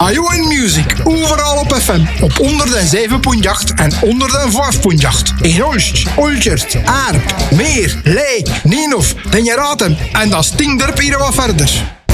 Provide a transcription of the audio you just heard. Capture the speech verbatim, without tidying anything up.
Ajo in Music, overal op F M. Op honderdzeven komma acht en honderdvijf komma acht. In Olst, Oltjert, Aarp, Meer, Ley, Nienhof, Den je raadt hem. En dat stinkt er hier wat verder.